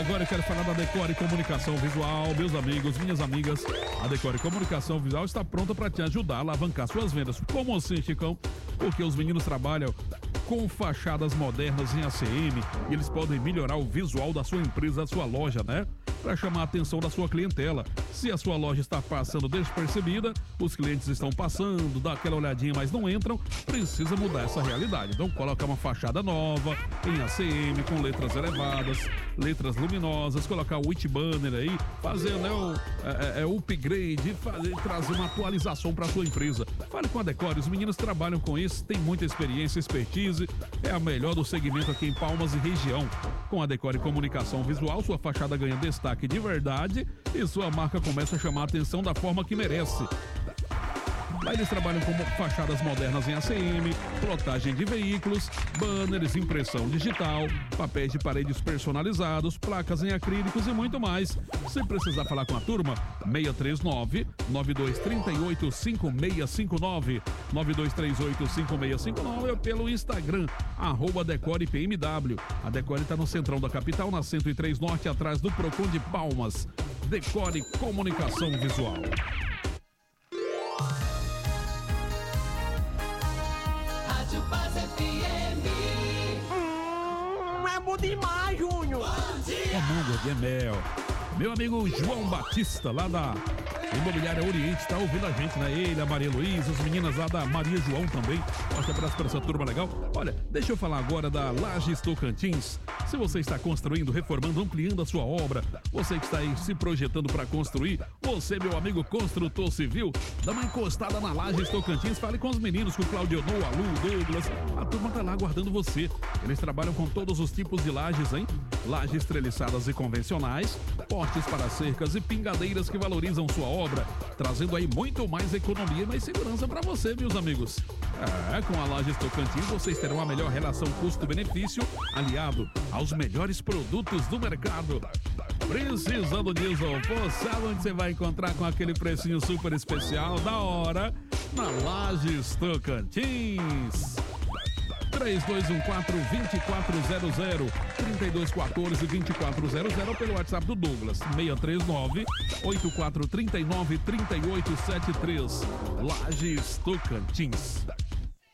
agora eu quero falar da Decore Comunicação Visual. Meus amigos, minhas amigas, a Decore Comunicação Visual está pronta para te ajudar a alavancar suas vendas. Como assim, Chicão? Porque os meninos trabalham com fachadas modernas em ACM e eles podem melhorar o visual da sua empresa, da sua loja, né? Para chamar a atenção da sua clientela. Se a sua loja está passando despercebida, os clientes estão passando, dá aquela olhadinha, mas não entram, precisa mudar essa realidade. Então, colocar uma fachada nova em ACM, com letras elevadas, letras luminosas, colocar o Witch Banner aí, fazer, né, o upgrade, trazer uma atualização para a sua empresa. Fale com a Decore, os meninos trabalham com isso, tem muita experiência, expertise, é a melhor do segmento aqui em Palmas e região. Com a Decore Comunicação Visual, sua fachada ganha destaque de verdade e sua marca começa a chamar a atenção da forma que merece. Lá eles trabalham com fachadas modernas em ACM, plotagem de veículos, banners, impressão digital, papéis de paredes personalizados, placas em acrílicos e muito mais. Se precisar falar com a turma, 639-9238-5659, 9238-5659 ou pelo Instagram, @DecorePMW. A Decore está no centrão da capital, na 103 Norte, atrás do Procon de Palmas. Decore Comunicação Visual. É bom demais, Júnior. É mundo de mel. Meu amigo João Batista, lá da Imobiliária Oriente, tá ouvindo a gente, né? Ele, a Maria Luísa, as meninas lá da Maria João também. Forte abraço para essa turma legal. Olha, deixa eu falar agora da Lages Tocantins. Se você está construindo, reformando, ampliando a sua obra, você que está aí se projetando para construir, você, meu amigo construtor civil, dá uma encostada na Lages Tocantins, fale com os meninos, com o Claudio No, a Lu, Douglas, a turma tá lá aguardando você. Eles trabalham com todos os tipos de lajes, hein? Lajes treliçadas e convencionais, portes para cercas e pingadeiras que valorizam sua obra, trazendo aí muito mais economia e mais segurança para você, meus amigos. Com a Lages Tocantins, vocês terão a melhor relação custo-benefício, aliado aos melhores produtos do mercado. Precisando disso, pô, sabe onde você vai encontrar com aquele precinho super especial da hora? Na Lages Tocantins. 3214-2400, 3214-2400 pelo WhatsApp do Douglas, 639-8439-3873. Lages Tocantins.